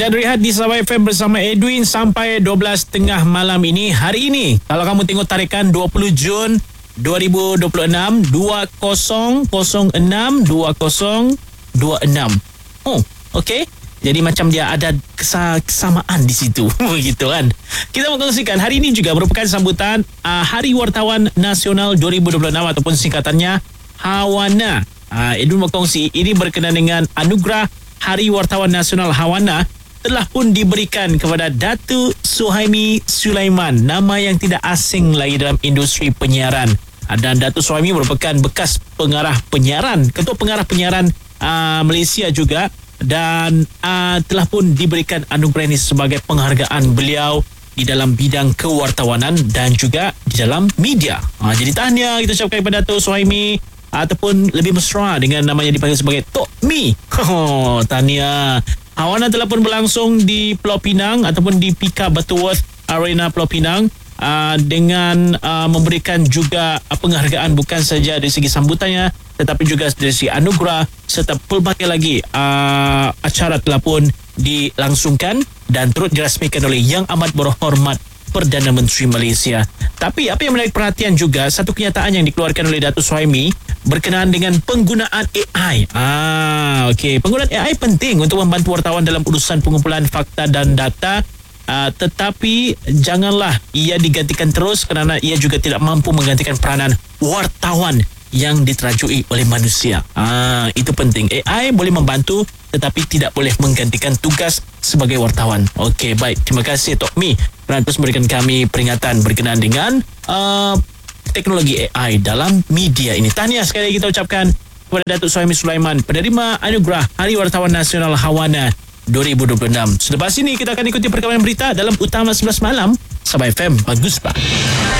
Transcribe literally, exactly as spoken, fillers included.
dan rehat di Sabah F M bersama Edwin sampai dua belas tiga puluh malam ini. Hari ini, kalau kamu tengok tarikan dua puluh Jun dua ribu dua puluh enam, dua kosong kosong enam dua kosong dua enam. Oh, okey. Jadi macam dia ada kesamaan di situ. Begitu kan. Kita mengkongsikan hari ini juga merupakan sambutan uh, Hari Wartawan Nasional dua ribu dua puluh enam ataupun singkatannya Hawana. Uh, Edwin berkongsi ini berkenaan dengan anugerah Hari Wartawan Nasional Hawana telah pun diberikan kepada Datu Suhaimi Sulaiman, nama yang tidak asing lagi dalam industri penyiaran. Uh, dan Datu Suhaimi merupakan bekas pengarah penyiaran, ketua pengarah penyiaran uh, Malaysia juga. Dan uh, telah pun diberikan anugerah ini sebagai penghargaan beliau di dalam bidang kewartawanan dan juga di dalam media. Uh, jadi tahniah kita ucapkan kepada Dato' Suhaimi, ataupun lebih mesra dengan namanya dipanggil sebagai Tok Mi. Oh, tahniah. Hawana telah pun berlangsung di Pulau Pinang ataupun di Pika Butterworth Arena Pulau Pinang. Uh, dengan uh, memberikan juga uh, penghargaan bukan saja dari segi sambutannya tetapi juga dari segi anugerah serta pelbagai lagi uh, acara telah pun dilangsungkan dan turut dirasmikan oleh Yang Amat Berhormat Perdana Menteri Malaysia. Tapi apa yang menarik perhatian juga, satu kenyataan yang dikeluarkan oleh Dato' Suhaimi berkenaan dengan penggunaan A I. Ah, okey, penggunaan A I penting untuk membantu wartawan dalam urusan pengumpulan fakta dan data. Uh, tetapi janganlah ia digantikan terus kerana ia juga tidak mampu menggantikan peranan wartawan yang diterajui oleh manusia. Ah, itu penting. A I boleh membantu tetapi tidak boleh menggantikan tugas sebagai wartawan. Okey, baik. Terima kasih Tok Mi kerana terus memberikan kami peringatan berkenaan dengan uh, teknologi A I dalam media ini. Tahniah sekali lagi kita ucapkan kepada Datuk Suhaimi Sulaiman, penerima anugerah Hari Wartawan Nasional Hawana dua ribu dua puluh enam. Selepas ini kita akan ikuti perkembangan berita dalam Utama sebelas Malam Sabah F M. Bagus, Pak.